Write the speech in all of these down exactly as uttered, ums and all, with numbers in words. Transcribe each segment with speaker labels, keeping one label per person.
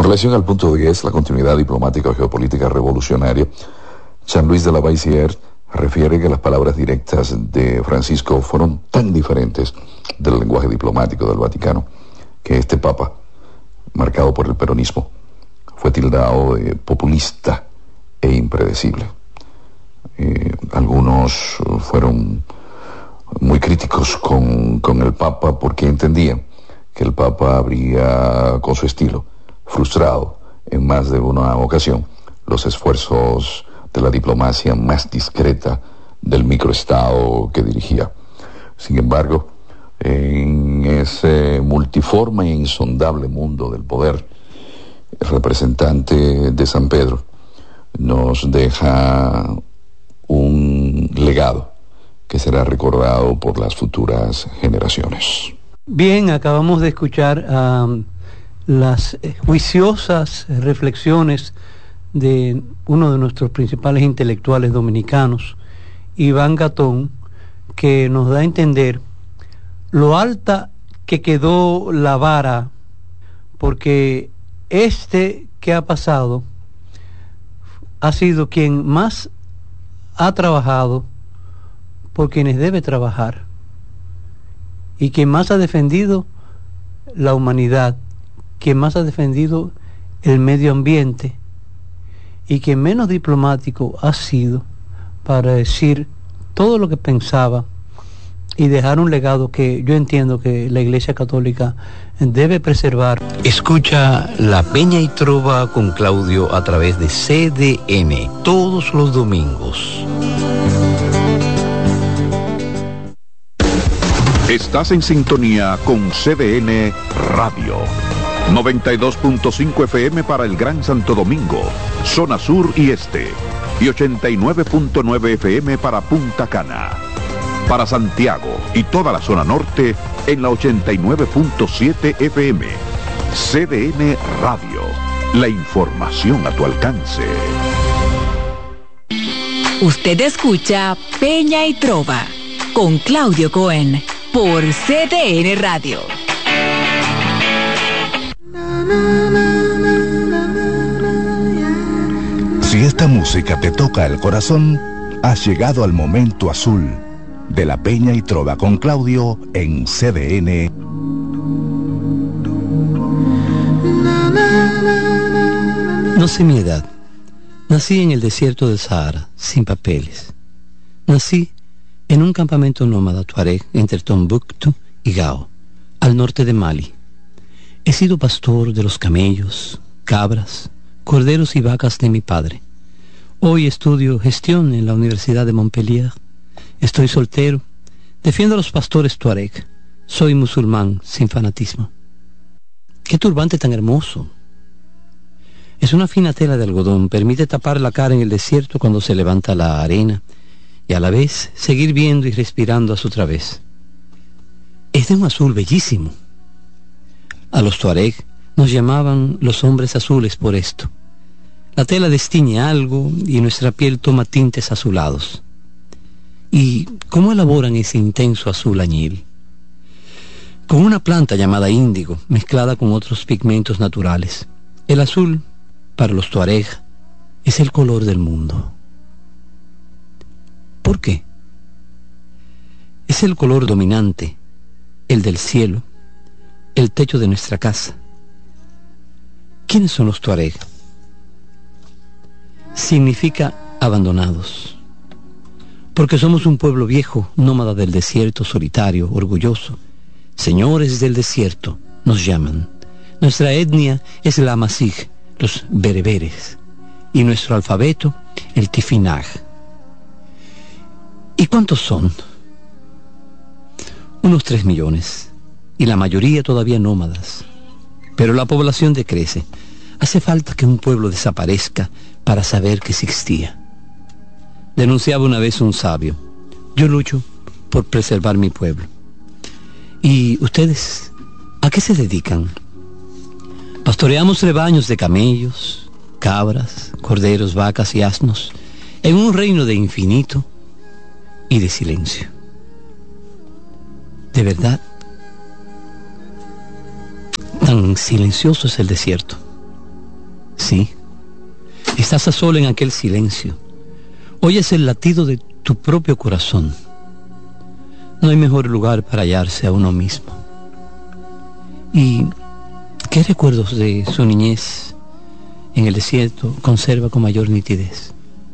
Speaker 1: relación al punto diez, la continuidad diplomática o geopolítica revolucionaria, Jean-Louis de Lavoisier refiere que las palabras directas de Francisco fueron tan diferentes del lenguaje diplomático del Vaticano que este papa, marcado por el peronismo, fue tildado de populista e impredecible. Eh, algunos fueron muy críticos con, con el papa porque entendían que el papa habría, con su estilo, frustrado en más de una ocasión los esfuerzos de la diplomacia más discreta del microestado que dirigía. Sin embargo, en ese multiforme e insondable mundo del poder, el representante de San Pedro nos deja un legado que será recordado por las futuras generaciones.
Speaker 2: Bien, acabamos de escuchar um, las juiciosas reflexiones de uno de nuestros principales intelectuales dominicanos, Iván Gatón, que nos da a entender lo alta que quedó la vara, porque este que ha pasado ha sido quien más ha trabajado por quienes debe trabajar y quien más ha defendido la humanidad, quien más ha defendido el medio ambiente y quien menos diplomático ha sido para decir todo lo que pensaba y dejar un legado que yo entiendo que la Iglesia Católica debe preservar.
Speaker 3: Escucha La Peña y Trova con Claudio a través de C D N todos los domingos.
Speaker 4: Estás en sintonía con C D N Radio. noventa y dos punto cinco F M para el Gran Santo Domingo, zona sur y este. Y ochenta y nueve punto nueve F M para Punta Cana. Para Santiago y toda la zona norte en la ochenta y nueve punto siete F M. C D N Radio. La información a tu alcance.
Speaker 5: Usted escucha Peña y Trova con Claudio Cohen por C D N Radio.
Speaker 6: Si esta música te toca el corazón, has llegado al momento azul de La Peña y Trova con Claudio en C D N.
Speaker 2: No sé mi edad. Nací en el desierto del Sahara, sin papeles. Nací en un campamento nómada tuareg entre Tombuctú y Gao, al norte de Mali. He sido pastor de los camellos, cabras, corderos y vacas de mi padre. Hoy estudio gestión en la Universidad de Montpellier. Estoy soltero. Defiendo a los pastores tuareg. Soy musulmán sin fanatismo. ¡Qué turbante tan hermoso! Es una fina tela de algodón. Permite tapar la cara en el desierto cuando se levanta la arena y a la vez seguir viendo y respirando a su través. Es de un azul bellísimo. A los tuareg nos llamaban los hombres azules por esto. La tela destiñe algo y nuestra piel toma tintes azulados. ¿Y cómo elaboran ese intenso azul añil? Con una planta llamada índigo, mezclada con otros pigmentos naturales. El azul, para los tuareg, es el color del mundo. ¿Por qué? Es el color dominante, el del cielo, el techo de nuestra casa. ¿Quiénes son los tuareg? Significa abandonados, porque somos un pueblo viejo, nómada del desierto, solitario, orgulloso. Señores del desierto nos llaman. Nuestra etnia es la Amasig, los bereberes, y nuestro alfabeto el Tifinagh. ¿Y cuántos son? Unos tres millones, y la mayoría todavía nómadas. Pero la población decrece. Hace falta que un pueblo desaparezca para saber que existía. Denunciaba una vez un sabio: yo lucho por preservar mi pueblo. ¿Y ustedes a qué se dedican? Pastoreamos rebaños de camellos, cabras, corderos, vacas y asnos, en un reino de infinito y de silencio. De verdad, tan silencioso es el desierto. Estás a solas en aquel silencio. Oyes el latido de tu propio corazón. No hay mejor lugar para hallarse a uno mismo. ¿Y qué recuerdos de su niñez en el desierto conserva con mayor nitidez?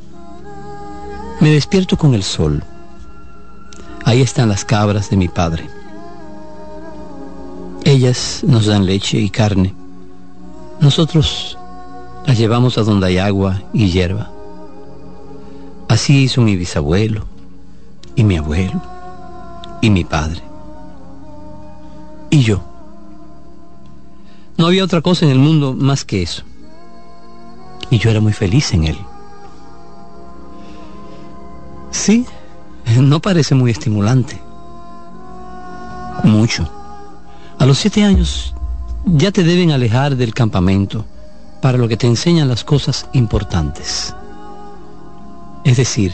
Speaker 2: Me despierto con el sol. Ahí están las cabras de mi padre. Ellas nos dan leche y carne. Nosotros las llevamos a donde hay agua y hierba. Así hizo mi bisabuelo, y mi abuelo, y mi padre. Y yo. No había otra cosa en el mundo más que eso. Y yo era muy feliz en él. Sí, no parece muy estimulante. Mucho. A los siete años ya te deben alejar del campamento para lo que te enseñan las cosas importantes. Es decir,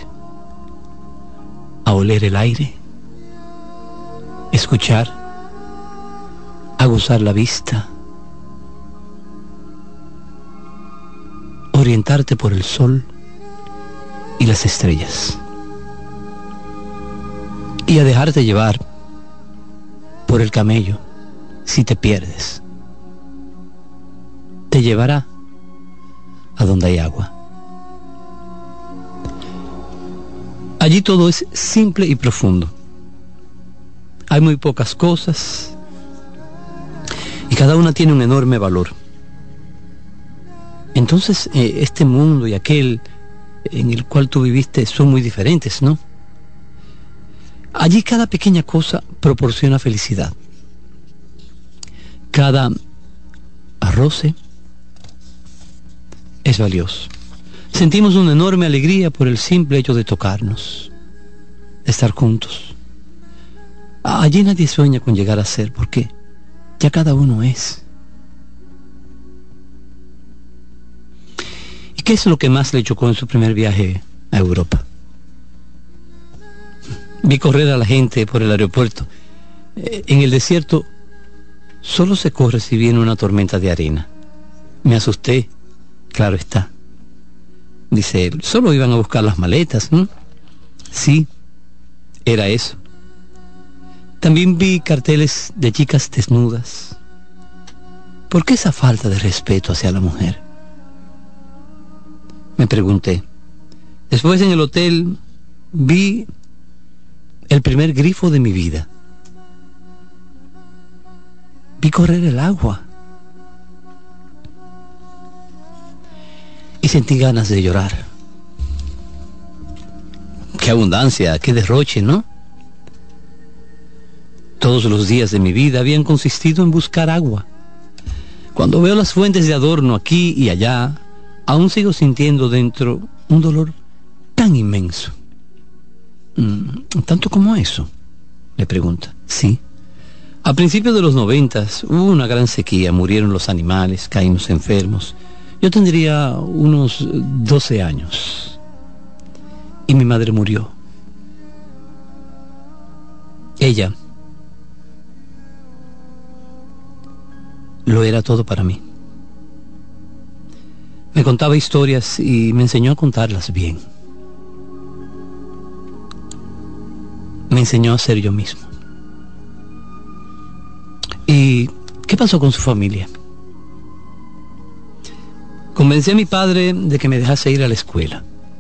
Speaker 2: a oler el aire, escuchar, aguzar la vista, orientarte por el sol y las estrellas, y a dejarte llevar por el camello. Si te pierdes, te llevará a donde hay agua. Allí todo es simple y profundo. Hay muy pocas cosas y cada una tiene un enorme valor. Entonces, eh, este mundo y aquel en el cual tú viviste son muy diferentes, ¿no? Allí cada pequeña cosa proporciona felicidad. Cada roce es valioso. Sentimos una enorme alegría por el simple hecho de tocarnos, de estar juntos. Allí nadie sueña con llegar a ser, porque ya cada uno es. ¿Y qué es lo que más le chocó en su primer viaje a Europa? Vi correr a la gente por el aeropuerto. En el desierto solo se corre si viene una tormenta de arena. Me asusté, claro está. Dice él, solo iban a buscar las maletas, ¿no? Sí, era eso. También vi carteles de chicas desnudas. ¿Por qué esa falta de respeto hacia la mujer? Me pregunté. Después en el hotel vi el primer grifo de mi vida. Vi correr el agua. Y sentí ganas de llorar. Qué abundancia, qué derroche, ¿no? Todos los días de mi vida habían consistido en buscar agua. Cuando veo las fuentes de adorno aquí y allá, aún sigo sintiendo dentro un dolor tan inmenso. ¿Tanto como eso?, le pregunta. Sí. A principios de los noventas hubo una gran sequía, murieron los animales, caímos enfermos. Yo tendría unos doce años y mi madre murió. Ella lo era todo para mí. Me contaba historias y me enseñó a contarlas bien. Me enseñó a ser yo mismo. ¿Y qué pasó con su familia? Convencí a mi padre de que me dejase ir a la escuela.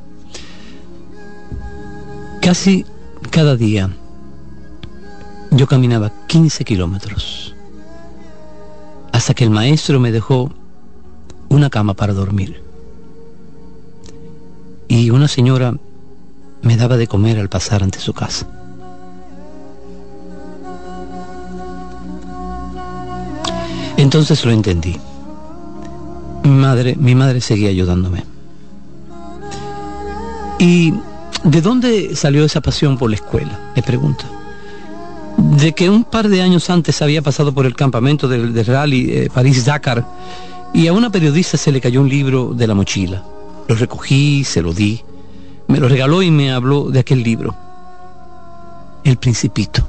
Speaker 2: Casi cada día yo caminaba quince kilómetros hasta que el maestro me dejó una cama para dormir y una señora me daba de comer al pasar ante su casa. Entonces lo entendí. Mi madre, mi madre seguía ayudándome. ¿Y de dónde salió esa pasión por la escuela?, me pregunta. De que un par de años antes había pasado por el campamento del, del rally eh, París-Dakar y a una periodista se le cayó un libro de la mochila. Lo recogí, se lo di, me lo regaló y me habló de aquel libro, El Principito.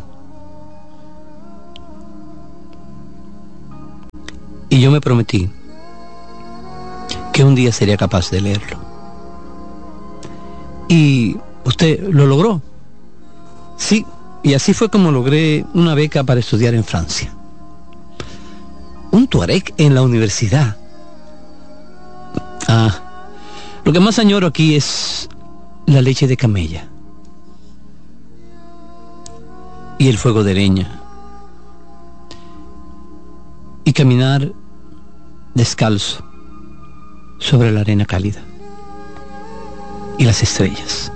Speaker 2: Y yo me prometí que un día sería capaz de leerlo. Y usted lo logró. Sí, y así fue como logré una beca para estudiar en Francia. Un tuareg en la universidad. Ah, lo que más añoro aquí es la leche de camella y el fuego de leña y caminar descalzo sobre la arena cálida y las estrellas.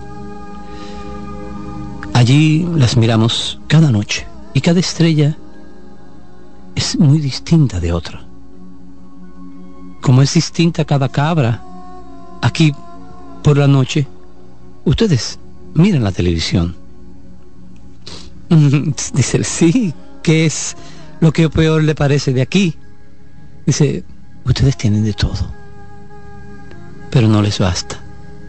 Speaker 2: Allí las miramos cada noche y cada estrella es muy distinta de otra. Como es distinta cada cabra, aquí por la noche ustedes miran la televisión. Dice, sí, ¿qué es lo que peor le parece de aquí? Dice, ustedes tienen de todo, pero no les basta.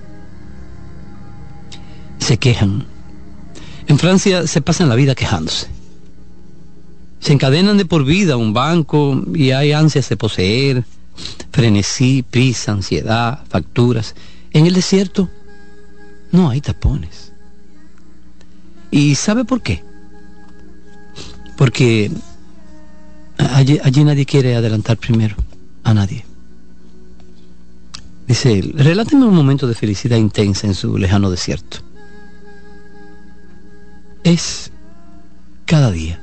Speaker 2: Se quejan. En Francia se pasan la vida quejándose. Se encadenan de por vida a un banco y hay ansias de poseer, frenesí, prisa, ansiedad, facturas. En el desierto no hay tapones. ¿Y sabe por qué? Porque allí, allí nadie quiere adelantar primero a nadie. Dice él, reláteme un momento de felicidad intensa en su lejano desierto. Es cada día.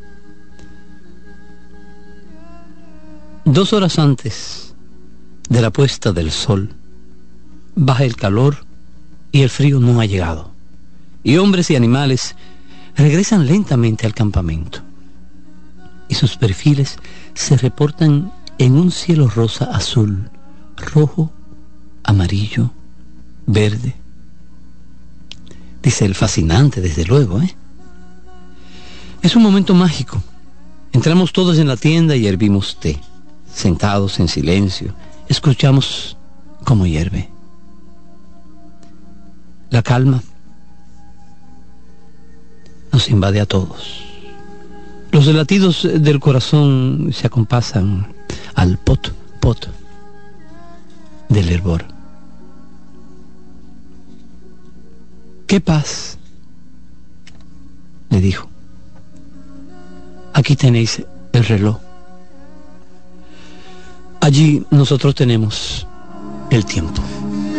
Speaker 2: Dos horas antes de la puesta del sol, baja el calor y el frío no ha llegado. Y hombres y animales regresan lentamente al campamento. Y sus perfiles se reportan en un cielo rosa azul, rojo, amarillo, verde. Dice el fascinante, desde luego, ¿eh? Es un momento mágico. Entramos todos en la tienda y hervimos té. Sentados en silencio, escuchamos cómo hierve. La calma nos invade a todos. Los latidos del corazón se acompasan al pot, pot del hervor. ¡Qué paz!, le dijo. Aquí tenéis el reloj. Allí nosotros tenemos el tiempo.